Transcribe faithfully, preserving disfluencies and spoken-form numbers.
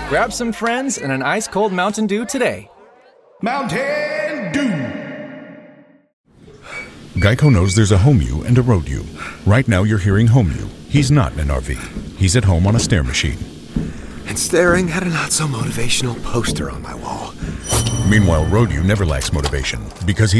Grab some friends and an ice-cold Mountain Dew today. Mountain Dew! Geico knows there's a home you and a road you. Right now you're hearing home you. He's not in an R V. He's at home on a stair machine. And staring at a not-so-motivational poster on my wall. Meanwhile, road you never lacks motivation because he